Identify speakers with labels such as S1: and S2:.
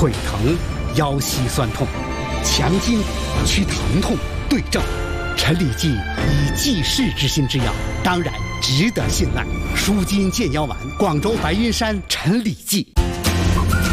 S1: 腿疼、腰膝酸痛，强筋祛疼痛，对症。陈李济以济世之心之药，当然值得信赖。舒筋健腰丸，广州白云山陈李济。